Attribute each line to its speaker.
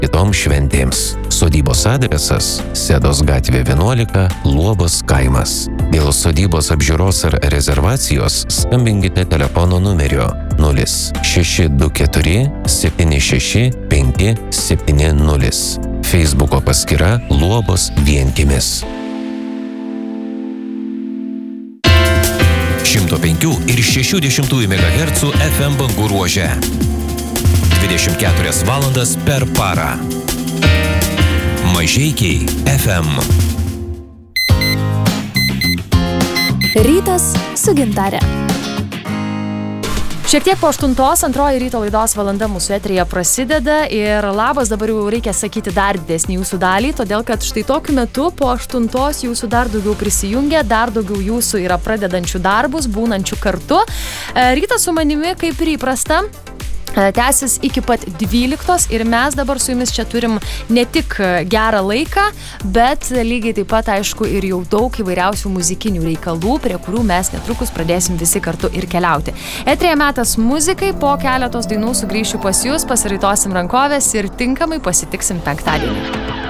Speaker 1: kitoms šventėms. Sodybos adresas Sedos gatvė 11, Luobos kaimas. Dėl sodybos apžiūros ar rezervacijos skambinkite telefono numeriu 0624 76 570. Feisbuko paskyra Luobos vienkiemis. 105 ir 60 MHz FM bangų ruože. 24 valandas per parą. Mažeikiai FM.
Speaker 2: Rytas su Gintare. Šiek tiek po 8 antroji ryto laidos valanda mūsų eteryje prasideda ir labas, dabar jau reikia sakyti dar didesnį jūsų dalį, todėl kad štai tokiu metu po 8 jūsų dar daugiau prisijungia, dar daugiau jūsų yra pradedančių darbus, būnančių kartu. Rytas su manimi, kaip ir įprasta, tęsis iki pat 12 ir mes dabar su jumis čia turim ne tik gerą laiką, bet lygiai taip pat, aišku, ir jau daug įvairiausių muzikinių reikalų, prie kurių mes netrukus pradėsim visi kartu ir keliauti. Eteryje metas muzikai, po keletos dainų sugrįšiu pas jūs, pasiraitosim rankovės ir tinkamai pasitiksim penktadienį.